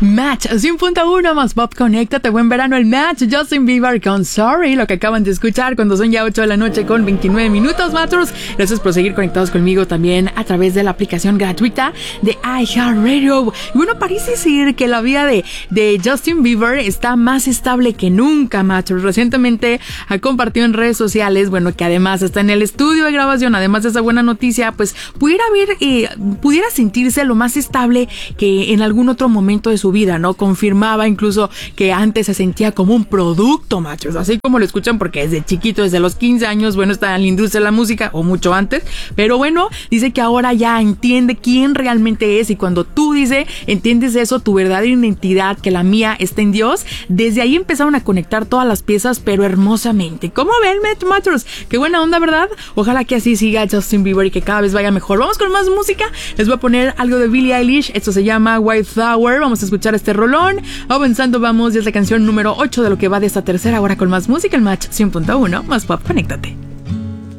Match 100.1 más Pop, conéctate, buen verano el Match, Justin Bieber con Sorry, lo que acaban de escuchar cuando son ya 8 de la noche con 29 minutos, Matros. Gracias por seguir conectados conmigo también a través de la aplicación gratuita de iHeartRadio. Y bueno, parece ser que la vida de Justin Bieber está más estable que nunca, Matros. Recientemente ha compartido en redes sociales, bueno, que además está en el estudio de grabación, además de esa buena noticia, pues pudiera sentirse lo más estable que en algún otro momento de su vida, ¿no? Confirmaba incluso que antes se sentía como un producto, machos, así como lo escuchan, porque desde chiquito, desde los 15 años, bueno, está en la industria de la música, o mucho antes, pero bueno, dice que ahora ya entiende quién realmente es, y cuando tú entiendes eso, tu verdadera identidad, que la mía está en Dios, desde ahí empezaron a conectar todas las piezas, pero hermosamente. ¿Cómo ven, Matros? Qué buena onda, ¿verdad? Ojalá que así siga Justin Bieber y que cada vez vaya mejor. Vamos con más música, les voy a poner algo de Billie Eilish, esto se llama White Flower, vamos a escuchar este rolón. Avanzando vamos, ya es la canción número 8 de lo que va de esta tercera hora con más música, el Match 100.1 más Pop, conéctate.